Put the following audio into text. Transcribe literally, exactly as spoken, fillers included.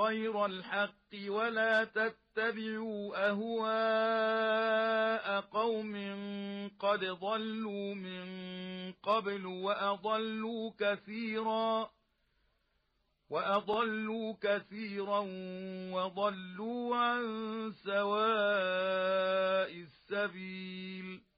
غير الحق ولا تتبعوا أهواء قوم قد ضلوا من قبل وأضلوا كثيرا وأضلوا كثيرا وضلوا عن سواء السبيل.